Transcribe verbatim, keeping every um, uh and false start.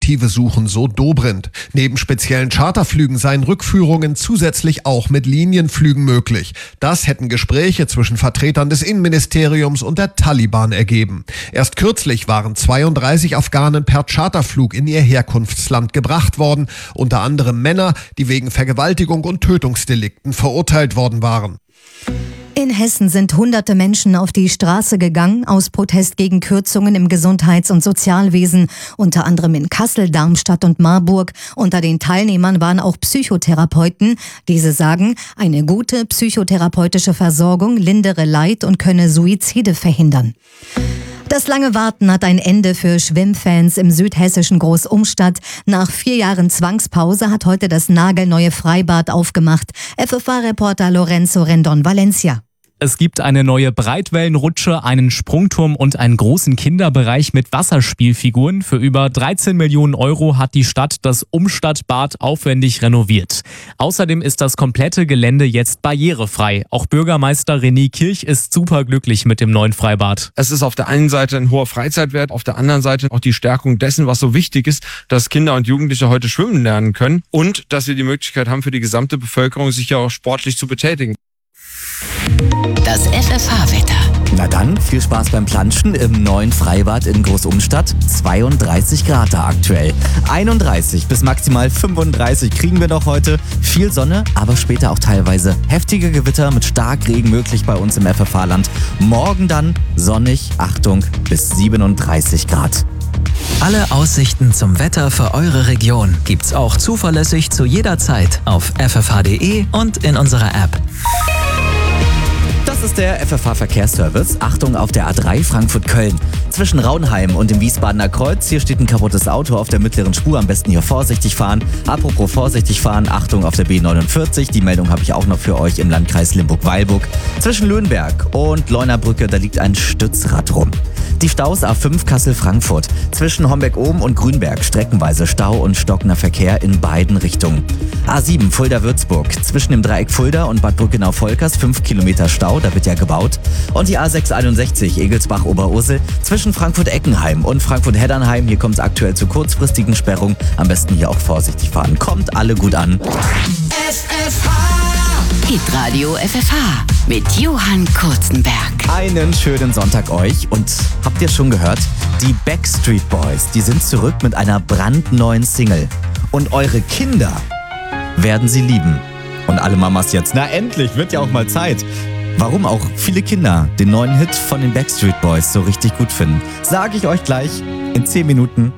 Perspektive suchen, so Dobrindt. Neben speziellen Charterflügen seien Rückführungen zusätzlich auch mit Linienflügen möglich. Das hätten Gespräche zwischen Vertretern des Innenministeriums und der Taliban ergeben. Erst kürzlich waren zweiunddreißig Afghanen per Charterflug in ihr Herkunftsland gebracht worden, unter anderem Männer, die wegen Vergewaltigung und Tötungsdelikten verurteilt worden waren. In Hessen sind hunderte Menschen auf die Straße gegangen, aus Protest gegen Kürzungen im Gesundheits- und Sozialwesen, unter anderem in Kassel, Darmstadt und Marburg. Unter den Teilnehmern waren auch Psychotherapeuten. Diese sagen, eine gute psychotherapeutische Versorgung lindere Leid und könne Suizide verhindern. Das lange Warten hat ein Ende für Schwimmfans im südhessischen Großumstadt. Nach vier Jahren Zwangspause hat heute das nagelneue Freibad aufgemacht. F F A-Reporter Lorenzo Rendon Valencia. Es gibt eine neue Breitwellenrutsche, einen Sprungturm und einen großen Kinderbereich mit Wasserspielfiguren. Für über dreizehn Millionen Euro hat die Stadt das Umstadtbad aufwendig renoviert. Außerdem ist das komplette Gelände jetzt barrierefrei. Auch Bürgermeister René Kirch ist superglücklich mit dem neuen Freibad. Es ist auf der einen Seite ein hoher Freizeitwert, auf der anderen Seite auch die Stärkung dessen, was so wichtig ist, dass Kinder und Jugendliche heute schwimmen lernen können und dass wir die Möglichkeit haben, für die gesamte Bevölkerung sich ja auch sportlich zu betätigen. Das F F H-Wetter. Na dann, viel Spaß beim Planschen im neuen Freibad in Großumstadt. zweiunddreißig Grad da aktuell. einunddreißig bis maximal fünfunddreißig kriegen wir noch heute. Viel Sonne, aber später auch teilweise heftige Gewitter mit Starkregen möglich bei uns im F F H-Land. Morgen dann sonnig, Achtung, bis siebenunddreißig Grad. Alle Aussichten zum Wetter für eure Region gibt's auch zuverlässig zu jeder Zeit auf f f h punkt d e und in unserer App. Das ist der F F H-Verkehrsservice. Achtung auf der A drei Frankfurt-Köln. Zwischen Raunheim und dem Wiesbadener Kreuz. Hier steht ein kaputtes Auto auf der mittleren Spur. Am besten hier vorsichtig fahren. Apropos vorsichtig fahren, Achtung auf der B neunundvierzig. Die Meldung habe ich auch noch für euch im Landkreis Limburg-Weilburg. Zwischen Löhnberg und Leunabrücke, da liegt ein Stützrad rum. Die Staus A fünf Kassel-Frankfurt. Zwischen Homberg-Oben und Grünberg streckenweise Stau und stockender Verkehr in beiden Richtungen. A sieben Fulda-Würzburg. Zwischen dem Dreieck Fulda und Bad Brückenau-Volkers fünf Kilometer Stau, da wird ja gebaut. Und die A sechs einundsechzig Egelsbach-Oberursel zwischen Frankfurt-Eckenheim und Frankfurt-Heddernheim. Hier kommt es aktuell zu kurzfristigen Sperrungen. Am besten hier auch vorsichtig fahren. Kommt alle gut an. F F H. Hitradio F F H mit Johann Kurzenberg. Einen schönen Sonntag euch. Und habt ihr schon gehört? Die Backstreet Boys, die sind zurück mit einer brandneuen Single. Und eure Kinder werden sie lieben. Und alle Mamas jetzt, na endlich, wird ja auch mal Zeit. Warum auch viele Kinder den neuen Hit von den Backstreet Boys so richtig gut finden, sage ich euch gleich in zehn Minuten.